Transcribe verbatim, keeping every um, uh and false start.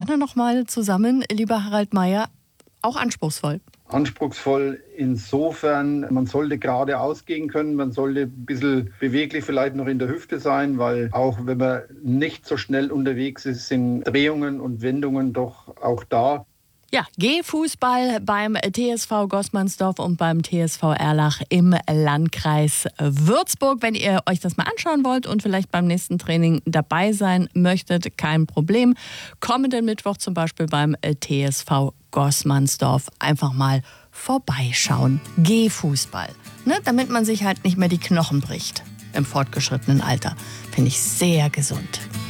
gerne nochmal zusammen, lieber Harald Meyer, auch anspruchsvoll. Anspruchsvoll insofern, man sollte geradeaus gehen können, man sollte ein bisschen beweglich vielleicht noch in der Hüfte sein, weil auch wenn man nicht so schnell unterwegs ist, sind Drehungen und Wendungen doch auch da. Ja, Gehfußball beim T S V Goßmannsdorf und beim T S V Erlach im Landkreis Würzburg. Wenn ihr euch das mal anschauen wollt und vielleicht beim nächsten Training dabei sein möchtet, kein Problem. Kommenden Mittwoch zum Beispiel beim T S V Goßmannsdorf einfach mal vorbeischauen. Gehfußball, ne? Damit man sich halt nicht mehr die Knochen bricht im fortgeschrittenen Alter. Finde ich sehr gesund.